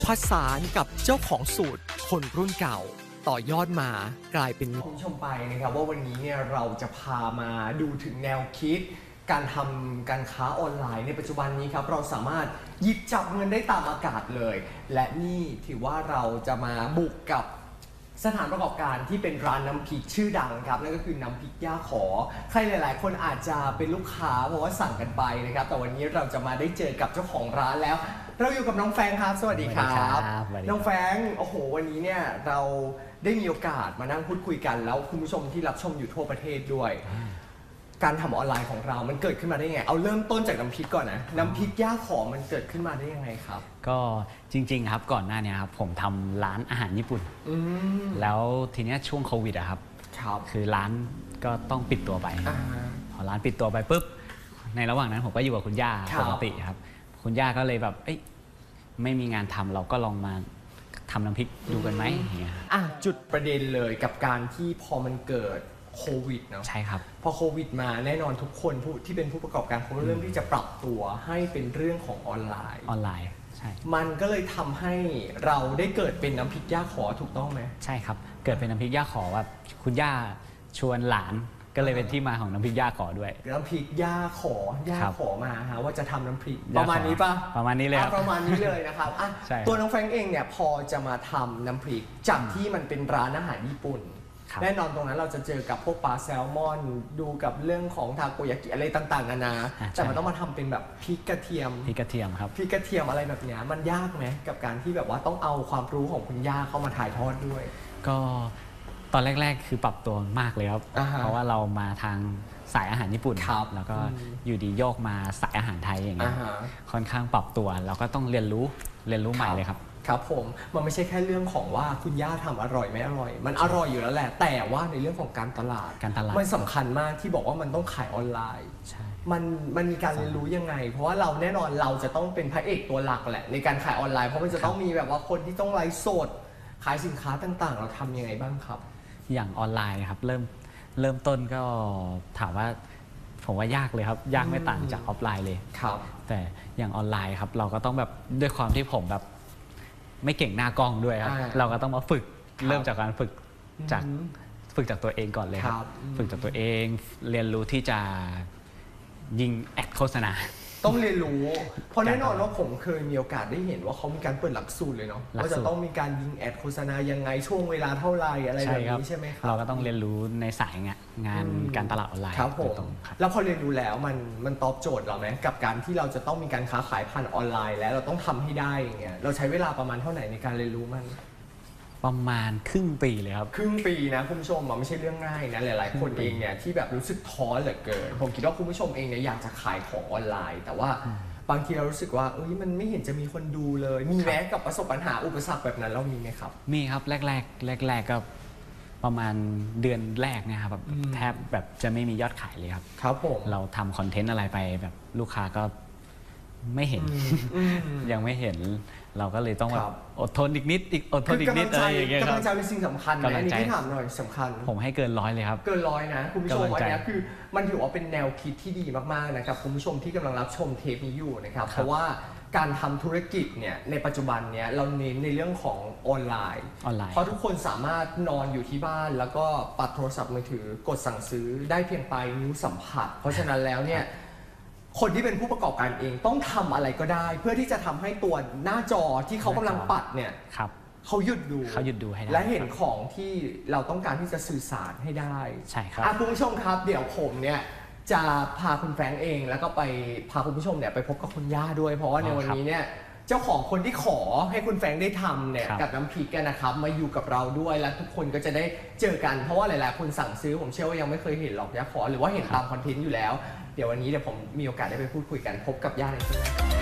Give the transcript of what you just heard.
ผสานกับเจ้าของสูตรคนรุ่นเก่าต่อยอดมากลายเป็นคุณผู้ชมไปนะครับว่าวันนี้เนี่ยเราจะพามาดูถึงแนวคิดการทำการค้าออนไลน์ในปัจจุบันนี้ครับเราสามารถหยิบจับเงินได้ตามอากาศเลยและนี่ถือว่าเราจะมาบุกกับสถานประกอบการที่เป็นร้านน้ำพริกชื่อดังครับนั่นก็คือน้ำพริกย่าขอใครหลายๆคนอาจจะเป็นลูกค้าเพราะว่าสั่งกันไปนะครับแต่วันนี้เราจะมาได้เจอกับเจ้าของร้านแล้วเราอยู่กับน้องแฟงครับสวัสดีครับน้องแฟงโอ้โหวันนี้เนี่ยเราได้มีโอกาสมานั่งพูดคุยกันแล้วคุณผู้ชมที่รับชมอยู่ทั่วประเทศด้วยการทำออนไลน์ของเรามันเกิดขึ้นมาได้ยังไงเอาเริ่มต้นจากน้ำพริกก่อนนะน้ำพริกย่าขอมันเกิดขึ้นมาได้ยังไงครับก็จริงๆครับก่อนหน้านี้ครับผมทำร้านอาหารญี่ปุ่นแล้วทีนี้ช่วงโควิดอะครับคือร้านก็ต้องปิดตัวไปพอร้านปิดตัวไปปุ๊บในระหว่างนั้นผมก็อยู่กับคุณย่าปกติครับคุณย่าก็เลยแบบไม่มีงานทำเราก็ลองมาทำน้ำพริกดูกันไหมอย่างเงี้ยจุดประเด็นเลยกับการที่พอมันเกิดโควิดเนาะใช่ครับพอโควิดมาแน่นอนทุกคนที่เป็นผู้ประกอบการเขาเริ่มที่จะปรับตัวให้เป็นเรื่องของออนไลน์ใช่มันก็เลยทำให้เราได้เกิดเป็นน้ำพริกย่าขอถูกต้องไหมใช่ครับเกิดเป็นน้ำพริกย่าขอว่าคุณย่าชวนหลานก็เลยเป็นที่มาของน้ำพริกย่าขอด้วยน้ำพริกย่าขอมาฮะว่าจะทำน้ำพริกประมาณนี้ปะประมาณนี้เลยประมาณนี้เลยนะครับตัวน้องแฟงเองเนี่ยพอจะมาทำน้ำพริกจากที่มันเป็นร้านอาหารญี่ปุ่นแน่นอนตรงนั้นเราจะเจอกับพวกปลาแซลมอนดูกับเรื่องของทาโกยากิอะไรต่างๆนานาแต่มันต้องมาทำเป็นแบบพริกกระเทียมครับพริกกระเทียมอะไรแบบนี้มันยากไหมกับการที่แบบว่าต้องเอาความรู้ของคุณย่าเข้ามาถ่ายทอดด้วยก็ตอนแรกๆคือปรับตัวมากเลยครับเพราะว่าเรามาทางสายอาหารญี่ปุ่นแล้วก็อยู่ดีโยกมาสายอาหารไทยอย่างเงี้ยค่อนข้างปรับตัวเราก็ต้องเรียนรู้ใหม่เลยครับครับผมมันไม่ใช่แค่เรื่องของว่าคุณย่าทำอร่อยไม่อร่อยมันอร่อยอยู่แล้วแหละแต่ว่าในเรื่องของการตลาดมันสำคัญมากที่บอกว่ามันต้องขายออนไลน์มันมีการเรียนรู้ยังไงเพราะว่าเราแน่นอนเราจะต้องเป็นพระเอกตัวหลักแหละในการขายออนไลน์เพราะมันจะต้องมีแบบว่าคนที่ต้องไลฟ์สดขายสินค้าต่างๆเราทำยังไงบ้างครับอย่างออนไลน์ครับเริ่มต้นก็ถามว่าผมว่ายากเลยครับยากไม่ต่างจากออฟไลน์เลยครับแต่อย่างออนไลน์ครับเราก็ต้องแบบด้วยความที่ผมแบบไม่เก่งหน้ากล้องด้วยครับเราก็ต้องมาฝึกเริ่มจากการฝึกจากตัวเองก่อนเลยครับฝึกจากตัวเองเรียนรู้ที่จะยิงแอดโฆษณาต้องเรียนรู้เพราะแน่นอนว่าผมเคยมีโอกาสได้เห็นว่าเขามีการเปิดหลักสูตรเลยเนาะว่าจะต้องมีการยิงแอดโฆษณายังไงช่วงเวลาเท่าไรอะไรแบบนี้ใช่ไหมครับเราก็ต้องเรียนรู้ในสายงานการตลาดออนไลน์ครับผมแล้วพอเรียนรู้แล้วมันตอบโจทย์เราไหมกับการที่เราจะต้องมีการค้าขายผ่านออนไลน์แล้วเราต้องทำให้ได้อย่างเงี้ยเราใช้เวลาประมาณเท่าไหร่ในการเรียนรู้มันประมาณครึ่งปีเลยครับครึ่งปีนะคุณผู้ชมมันไม่ใช่เรื่องง่ายนะหลายๆคนเองเนี่ยที่แบบรู้สึกท้อเหลือเกินผมคิดว่าคุณผู้ชมเองเนี่ยอยากจะขายของออนไลน์แต่ว่าบางทีเรารู้สึกว่ามันไม่เห็นจะมีคนดูเลยมีแม้กับประสบปัญหาอุปสรรคแบบนั้นเรามีไหมครับมีครับแรกก็ประมาณเดือนแรกเนี่ยครับแทบแบบจะไม่มียอดขายเลยครับครับผมเราทำคอนเทนต์อะไรไปแบบลูกค้าก็ไม่เห็นยังไม่เห็นเราก็เลยต้องแบบอดทนอีกนิดอะไรอย่างเงี้ยครับกำลังใจเป็นสิ่งสำคัญนะอันนี้ที่ถามหน่อยสำคัญผมให้เกิน100เลยครับเกิน100นะคุณผู้ชมอันนี้คือมันถือว่าเป็นแนวคิดที่ดีมากๆนะครับคุณผู้ชมที่กำลังรับชมเทปนี้อยู่นะครับเพราะว่าการทำธุรกิจเนี่ยในปัจจุบันเนี่ยเราเน้นในเรื่องของออนไลน์เพราะทุกคนสามารถนอนอยู่ที่บ้านแล้วก็ปัดโทรศัพท์มือถือกดสั่งซื้อได้เพียงปลายนิ้วสัมผัสเพราะฉะนั้นแล้วเนี่ยคนที่เป็นผู้ประกอบการเองต้องทำอะไรก็ได้เพื่อที่จะทำให้ตัวหน้าจอที่เขากำลังปัดเนี่ยเขาหยุดดูให้ได้และเห็นของที่เราต้องการที่จะสื่อสารให้ได้ใช่ครับคุณผู้ชมครับเดี๋ยวผมเนี่ยจะพาคุณแฟรงค์เองแล้วก็ไปพาคุณผู้ชมเนี่ยไปพบกับคุณย่าด้วยเพราะว่าในวันนี้เนี่ยเจ้าของคนที่ขอให้คุณแฟรงค์ได้ทำเนี่ยกับน้ำพริกกันนะครับมาอยู่กับเราด้วยและทุกคนก็จะได้เจอกันเพราะว่าหลายๆคนสั่งซื้อผมเชื่อว่ายังไม่เคยเห็นหรอกย่าขอหรือว่าเห็นตามคอนเทนต์อยู่แล้วเดี๋ยววันนี้ผมมีโอกาสได้ไปพูดคุยกันพบกับย่าในที่นี้